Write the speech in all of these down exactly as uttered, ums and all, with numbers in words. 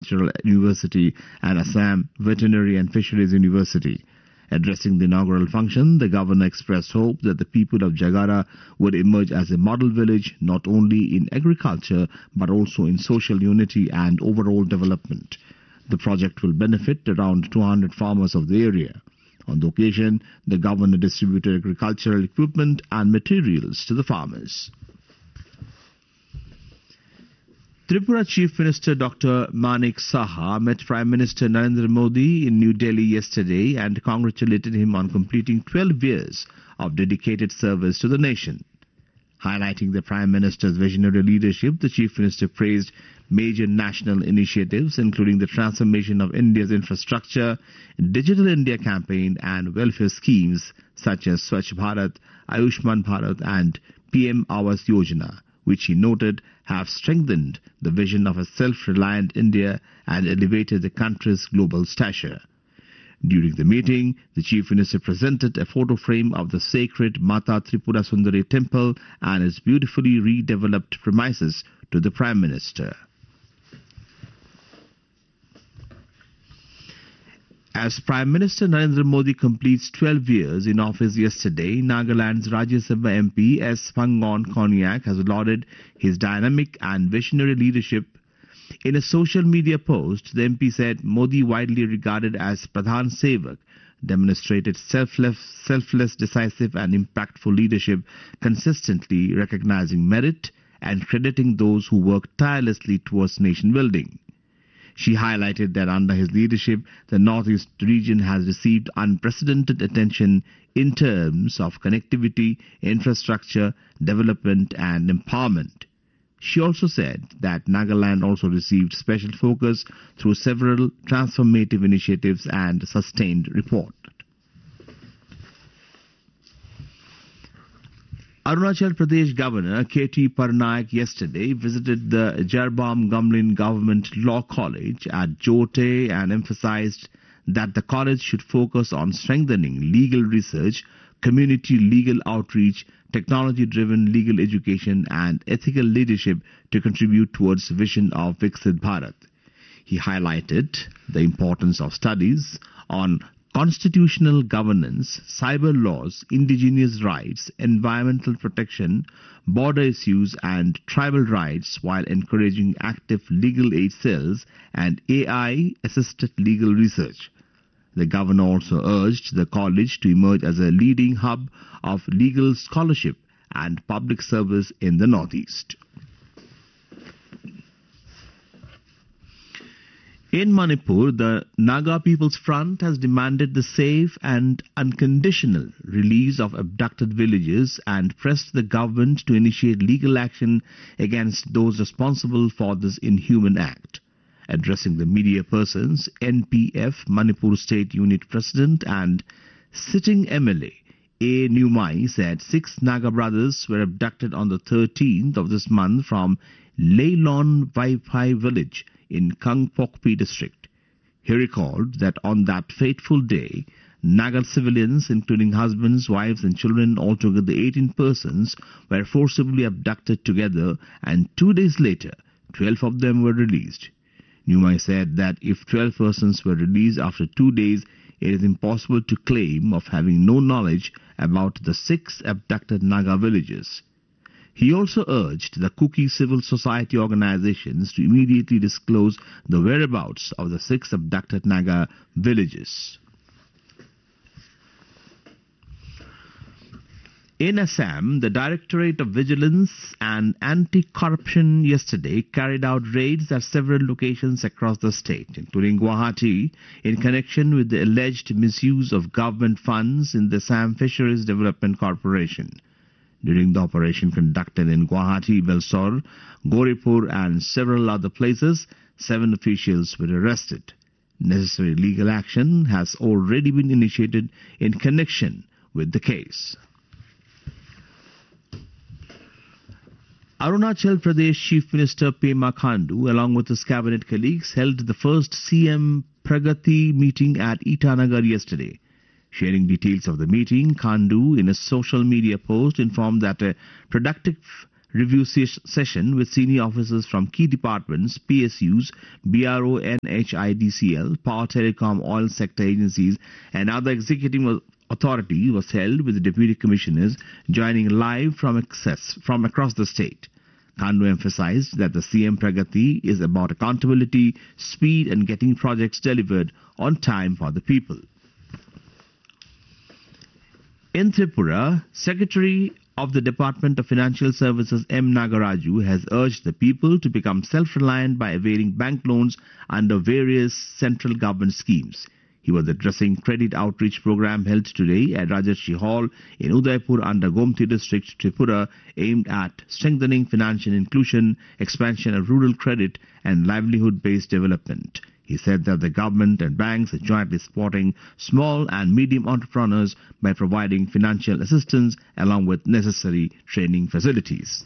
Agricultural University and Assam Veterinary and Fisheries University. Addressing the inaugural function, the governor expressed hope that the people of Jagara would emerge as a model village not only in agriculture but also in social unity and overall development. The project will benefit around two hundred farmers of the area. On the occasion, the governor distributed agricultural equipment and materials to the farmers. Tripura Chief Minister Doctor Manik Saha met Prime Minister Narendra Modi in New Delhi yesterday and congratulated him on completing twelve years of dedicated service to the nation. Highlighting the Prime Minister's visionary leadership, the Chief Minister praised major national initiatives including the transformation of India's infrastructure, Digital India campaign and welfare schemes such as Swachh Bharat, Ayushman Bharat and P M Awas Yojana, which he noted have strengthened the vision of a self-reliant India and elevated the country's global stature. During the meeting, the Chief Minister presented a photo frame of the sacred Mata Tripura Sundari temple and its beautifully redeveloped premises to the Prime Minister. As Prime Minister Narendra Modi completes twelve years in office yesterday, Nagaland's Rajya Sabha M P S. Phangon Konyak has lauded his dynamic and visionary leadership. In a social media post, the M P said Modi, widely regarded as Pradhan Sevak, demonstrated selfless, selfless, decisive and impactful leadership, consistently recognizing merit and crediting those who work tirelessly towards nation building. She highlighted that under his leadership, the Northeast region has received unprecedented attention in terms of connectivity, infrastructure, development and empowerment. She also said that Nagaland also received special focus through several transformative initiatives and sustained report. Arunachal Pradesh Governor K T Parnaik yesterday visited the Jarbam Gumlin Government Law College at Jote and emphasized that the college should focus on strengthening legal research, community legal outreach, technology-driven legal education and ethical leadership to contribute towards the vision of Viksit Bharat. He highlighted the importance of studies on constitutional governance, cyber laws, indigenous rights, environmental protection, border issues and tribal rights while encouraging active legal aid cells and A I-assisted legal research. The governor also urged the college to emerge as a leading hub of legal scholarship and public service in the Northeast. In Manipur, the Naga People's Front has demanded the safe and unconditional release of abducted villagers and pressed the government to initiate legal action against those responsible for this inhuman act. Addressing the media persons, N P F Manipur State Unit President and sitting M L A A. Numai said six Naga brothers were abducted on the thirteenth of this month from Leilon Vaipai village in Kangpokpi district. He recalled that on that fateful day, Naga civilians, including husbands, wives and children, altogether eighteen persons, were forcibly abducted together and two days later, twelve of them were released. Numai said that if twelve persons were released after two days, it is impossible to claim of having no knowledge about the six abducted Naga villages. He also urged the Kuki civil society organizations to immediately disclose the whereabouts of the six abducted Naga villages. In Assam, the Directorate of Vigilance and Anti-Corruption yesterday carried out raids at several locations across the state, including Guwahati, in connection with the alleged misuse of government funds in the Assam Fisheries Development Corporation. During the operation conducted in Guwahati, Velsor, Goripur and several other places, seven officials were arrested. Necessary legal action has already been initiated in connection with the case. Arunachal Pradesh Chief Minister Pema Khandu, along with his cabinet colleagues, held the first C M Pragati meeting at Itanagar yesterday. Sharing details of the meeting, Khandu, in a social media post, informed that a productive review ses- session with senior officers from key departments, P S Us, B R O, N H I D C L, Power Telecom, oil sector agencies, and other executive authority was held with the deputy commissioners joining live from, access, from across the state. Khandu emphasized that the C M Pragati is about accountability, speed, and getting projects delivered on time for the people. In Tripura, Secretary of the Department of Financial Services M. Nagaraju has urged the people to become self-reliant by availing bank loans under various central government schemes. He was addressing credit outreach program held today at Rajarshi Hall in Udaipur under Gomti district, Tripura, aimed at strengthening financial inclusion, expansion of rural credit and livelihood-based development. He said that the government and banks are jointly supporting small and medium entrepreneurs by providing financial assistance along with necessary training facilities.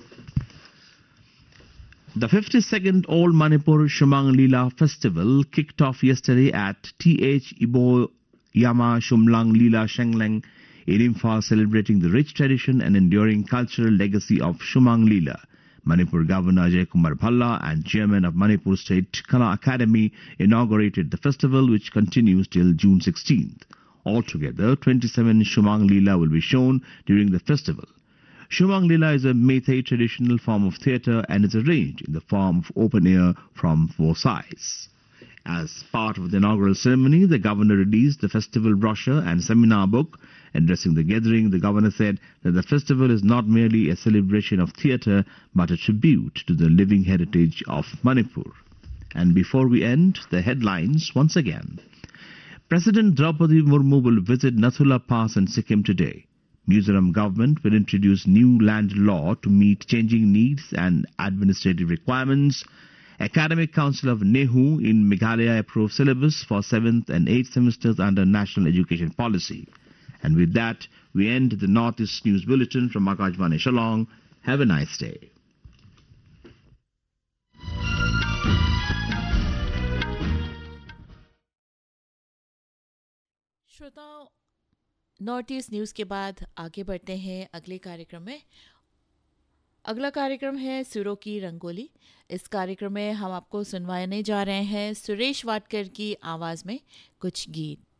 The fifty-second All Manipur Shumang Leela Festival kicked off yesterday at T H Ibo Yama Shumlang Leela Shengleng in Imphal, celebrating the rich tradition and enduring cultural legacy of Shumang Leela. Manipur Governor Ajay Kumar Bhalla and Chairman of Manipur State Kala Academy inaugurated the festival, which continues till June sixteenth. Altogether, twenty-seven Shumang Leela will be shown during the festival. Shumang Leela is a Meitei traditional form of theatre and is arranged in the form of open air from four sides. As part of the inaugural ceremony, the governor released the festival brochure and seminar book. Addressing the gathering, the governor said that the festival is not merely a celebration of theatre but a tribute to the living heritage of Manipur. And before we end, the headlines once again. President Draupadi Murmu will visit Nathula Pass in Sikkim today. Mizoram government will introduce new land law to meet changing needs and administrative requirements. Academic Council of Nehu in Meghalaya approved syllabus for seventh and eighth semesters under National Education Policy. And with that, we end the Northeast News Bulletin from Akashvani Shillong. Have a nice day. श्रोताओं, north east news के बाद आगे बढ़ते हैं अगले कार्यक्रम में। अगला कार्यक्रम है सुरों की रंगोली। इस कार्यक्रम में हम आपको सुनवाने जा रहे हैं सुरेश वाडकर की आवाज़ में कुछ गीत।